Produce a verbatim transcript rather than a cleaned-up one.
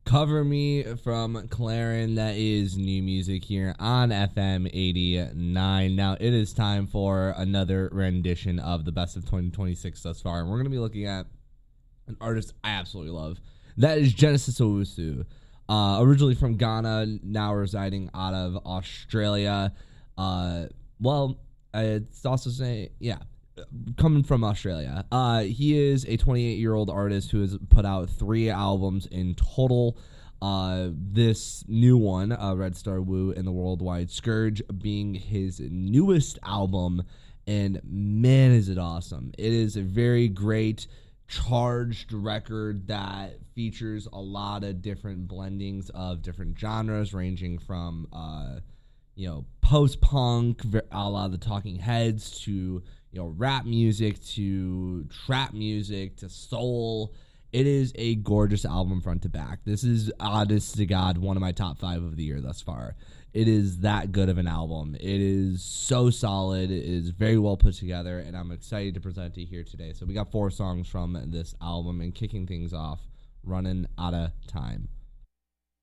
Cover Me from Clarin. That is new music here on F M eighty-nine. Now, it is time for another rendition of the best of twenty twenty-six thus far. And we're going to be looking at an artist I absolutely love. That is Genesis Owusu. Uh, originally from Ghana, now residing out of Australia. Uh, well, it's also saying, yeah, coming from Australia. Uh, he is a twenty-eight-year-old artist who has put out three albums in total. Uh, this new one, uh, Red Star Wu and the Worldwide Scourge, being his newest album. And man, is it awesome. It is a very great, charged record that features a lot of different blendings of different genres, ranging from, uh, you know, post-punk, a lot of the Talking Heads, to, you know, rap music, to trap music, to soul. It is a gorgeous album front to back. This is, honest to God, one of my top five of the year thus far. It is that good of an album. It is so solid. It is very well put together, and I'm excited to present it here today. So we got four songs from this album, and kicking things off, Running Outta Time.